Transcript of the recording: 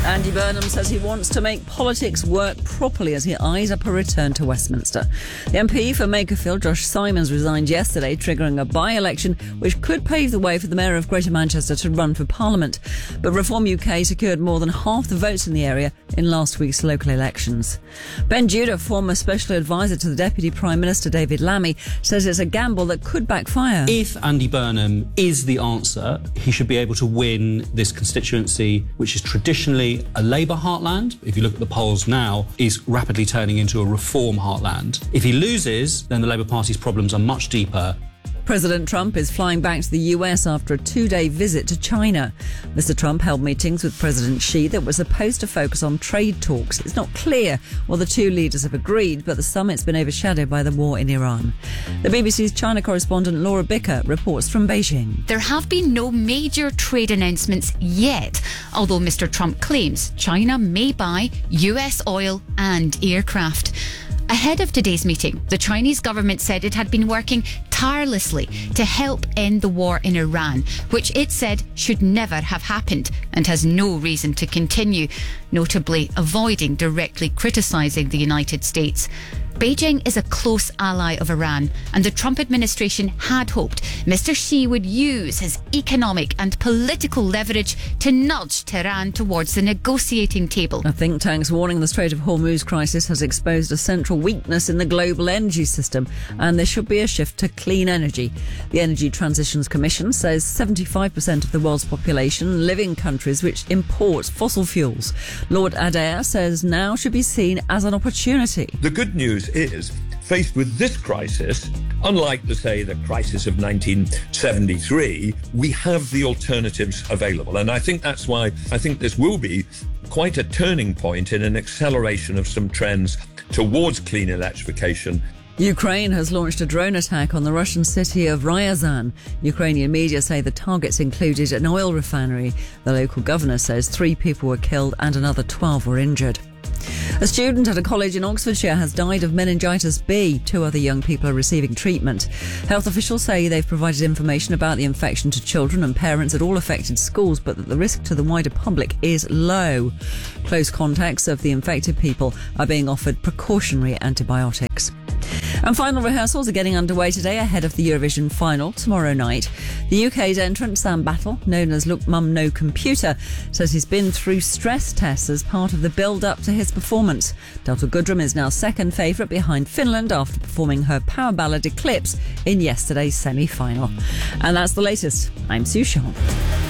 Andy Burnham says he wants to make politics work properly as he eyes up a return to Westminster. The MP for Makerfield, Josh Simons, resigned yesterday, triggering a by-election which could pave the way for the Mayor of Greater Manchester to run for Parliament. But Reform UK secured more than half the votes in the area in last week's local elections. Ben Judah, former special advisor to the Deputy Prime Minister David Lammy, says it's a gamble that could backfire. If Andy Burnham is the answer, he should be able to win this constituency, which is traditionally a Labour heartland. If you look at the polls now, is rapidly turning into a Reform heartland. If he loses, then the Labour Party's problems are much deeper. President Trump is flying back to the US after a 2-day visit to China. Mr. Trump held meetings with President Xi that were supposed to focus on trade talks. It's not clear what the two leaders have agreed, but the summit's been overshadowed by the war in Iran. The BBC's China correspondent Laura Bicker reports from Beijing. There have been no major trade announcements yet, although Mr. Trump claims China may buy US oil and aircraft. Ahead of today's meeting, the Chinese government said it had been working tirelessly to help end the war in Iran, which it said should never have happened and has no reason to continue, notably avoiding directly criticising the United States. Beijing is a close ally of Iran, and the Trump administration had hoped Mr. Xi would use his economic and political leverage to nudge Tehran towards the negotiating table. A think tank's warning the Strait of Hormuz crisis has exposed a central weakness in the global energy system, and there should be a shift to clean energy. The Energy Transitions Commission says 75% of the world's population live in countries which import fossil fuels. Lord Adair says now should be seen as an opportunity. The good news is, faced with this crisis, unlike, say, the crisis of 1973, we have the alternatives available. And I think that's why I think this will be quite a turning point in an acceleration of some trends towards clean electrification. Ukraine has launched a drone attack on the Russian city of Ryazan. Ukrainian media say the targets included an oil refinery. The local governor says 3 people were killed and another 12 were injured. A student at a college in Oxfordshire has died of meningitis B. 2 other young people are receiving treatment. Health officials say they've provided information about the infection to children and parents at all affected schools, but that the risk to the wider public is low. Close contacts of the infected people are being offered precautionary antibiotics. And final rehearsals are getting underway today ahead of the Eurovision final tomorrow night. The UK's entrant, Sam Battle, known as Look Mum No Computer, says he's been through stress tests as part of the build-up to his performance. Delta Goodrem is now second favourite behind Finland after performing her power ballad Eclipse in yesterday's semi-final. And that's the latest. I'm Sue Shaw.